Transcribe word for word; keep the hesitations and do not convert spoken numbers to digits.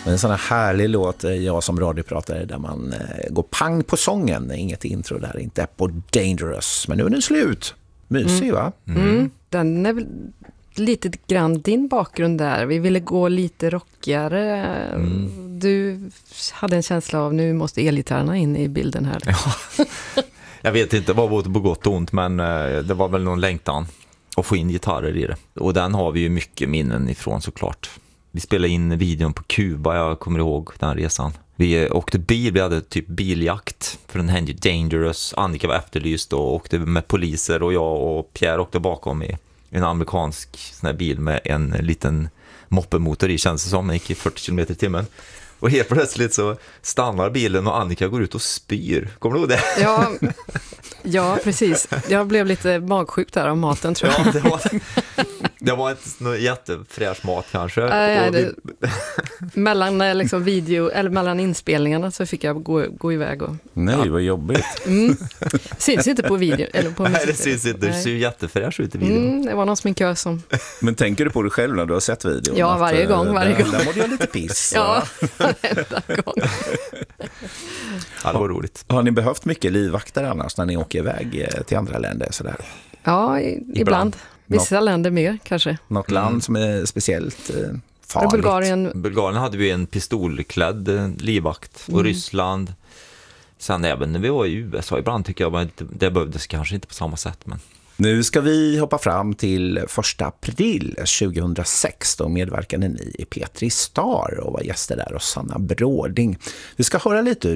En sån här härlig låt, jag som radiopratare, där man eh, går pang på sången. Inget intro där, inte Apple Dangerous. Men nu är den slut. Mysig, mm. va? Mm. Mm. Den är väl lite grann din bakgrund där. Vi ville gå lite rockigare. Mm. Du hade en känsla av nu måste elgitarrerna in i bilden här. Ja. Jag vet inte vad var på gott och ont, men det var väl någon längtan att få in gitarrer i det. Och den har vi ju mycket minnen ifrån såklart. Vi spelade in videon på Kuba, jag kommer ihåg den resan. Vi åkte bil, vi hade typ biljakt för den hände Dangerous. Annika var efterlyst och åkte med poliser och jag och Pierre åkte bakom i en amerikansk sån här bil med en liten moppemotor i, känns det som. Den gick i fyrtio kilometer i timmen. Och helt plötsligt så stannar bilen och Annika går ut och spyr. Kommer du ihåg det? Ja, ja, precis. Jag blev lite magsjuk där av maten, tror jag. Ja, det var, det var inte någon jättefräsch mat kanske. Äh, och vi... mellan, liksom, video, eller mellan inspelningarna så fick jag gå, gå iväg. Och... Nej, vad jobbigt. Mm. Syns inte på video. Eller på Nej, det syns inte. Det ser ju jättefräsch ut i videon. Mm, det var någon sminkör som... Men tänker du på dig själv när du har sett videon? Ja, varje att, gång. Varje där, gång. Där mådde jag lite piss. Ja, varenda gång. Ja, det var roligt. Har ni behövt mycket livvakter annars när ni åker iväg till andra länder? Sådär? Ja, i, ibland. ibland. Vissa Något, länder mer kanske. Något land mm. som är speciellt eh, farligt? Bulgarien. Bulgarien hade vi en pistolklädd livvakt. Och mm. Ryssland. Sen även när vi var i U S A ibland tycker jag att det behövdes kanske inte på samma sätt. Men... Nu ska vi hoppa fram till första april tjugohundrasex. Då medverkade ni i Petri Star och var gäster där och Sanna Bråding. Vi ska höra lite